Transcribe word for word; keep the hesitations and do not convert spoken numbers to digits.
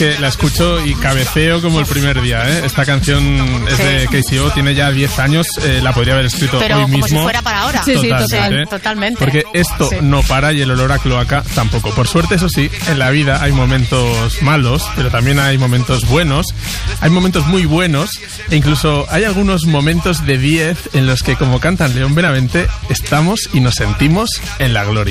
que la escucho y cabeceo como el primer día, ¿eh? Esta canción es Sí. de K C O, tiene ya diez años, eh, la podría haber escrito Pero hoy como mismo. si fuera para ahora. Sí, sí, Totalmente. total. Totalmente. Porque esto Sí. no para y el olor a cloaca tampoco. Por suerte, eso sí, en la vida hay momentos malos, pero también hay momentos buenos, hay momentos muy buenos e incluso hay algunos momentos de diez en los que, como cantan León Benavente, estamos y nos sentimos en la gloria.